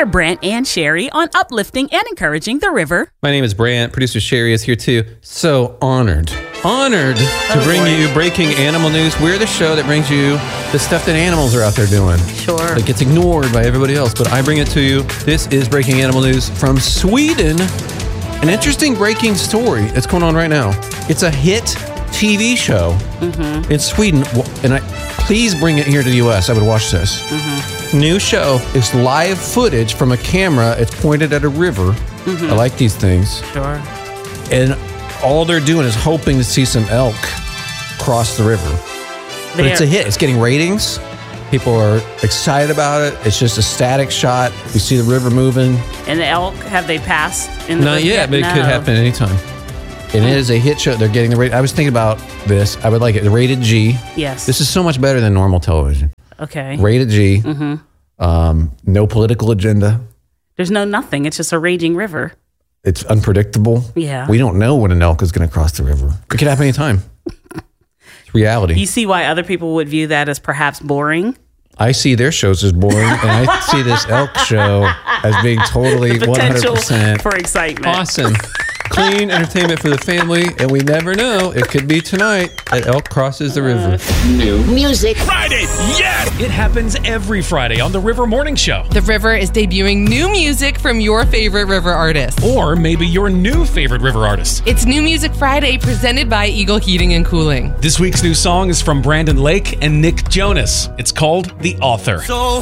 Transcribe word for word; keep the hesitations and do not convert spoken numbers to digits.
They're Brant and Sherry on uplifting and encouraging the river. My name is Brant. Producer Sherry is here too. So honored, honored to oh, bring boy. you breaking animal news. We're the show that brings you the stuff that animals are out there doing. Sure. That gets ignored by everybody else, but I bring it to you. This is breaking animal news from Sweden. An interesting breaking story that's going on right now. It's a hit T V show mm-hmm. in Sweden, and I please bring it here to the U S. I would watch this. Mm-hmm. New show is live footage from a camera. It's pointed at a river. Mm-hmm. I like these things. Sure. And all they're doing is hoping to see some elk cross the river. But They're- it's a hit. It's getting ratings. People are excited about it. It's just a static shot. We see the river moving. And the elk, have they passed? In the Not river yet, but no. it could happen anytime. And it is a hit show. They're getting the rate. I was thinking about this. I would like it. The rated G. Yes. This is so much better than normal television. Okay. Rated G. Mm-hmm. Um, no political agenda. There's no nothing. It's just a raging river. It's unpredictable. Yeah. We don't know when an elk is going to cross the river. It could happen anytime. It's reality. You see why other people would view that as perhaps boring? I see their shows as boring, and I see this elk show as being totally The one hundred potential percent for excitement. awesome. Clean entertainment for the family, and we never know. It could be tonight that elk crosses the river. New music. Friday, yes! It happens every Friday on the River Morning Show. The River is debuting new music from your favorite River artist. Or maybe your new favorite River artist. It's New Music Friday, presented by Eagle Heating and Cooling. This week's new song is from Brandon Lake and Nick Jonas. It's called The Author. So